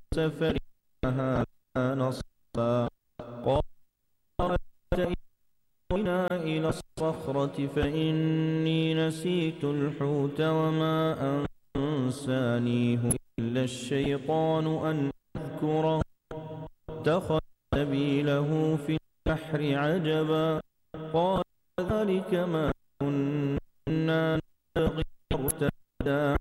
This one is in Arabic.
سفرها نصبا قال أتينا إلى الصخرة فإني نسيت الحوت وما أنسانيه إلا الشيطان أن أذكره اتخذ سبيله في البحر عجبا قال ذلك ما كنا نبغي ارتدا